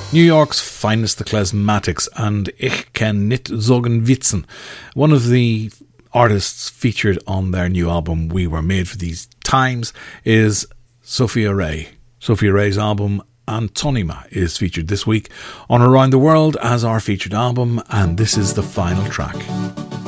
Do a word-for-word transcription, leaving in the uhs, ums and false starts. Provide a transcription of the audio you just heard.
New York's finest, the Klezmatics, and Ich kann nicht sagen Witzen. One of the artists featured on their new album, We Were Made for These Times, is Sophia Ray. Sophia Ray's album Antonima is featured this week on Around the World as our featured album, and this is the final track.